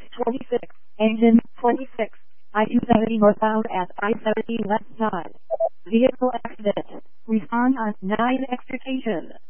26, engine 26, I-270 northbound at I-70 west side. Vehicle accident. Respond on 9 extrication.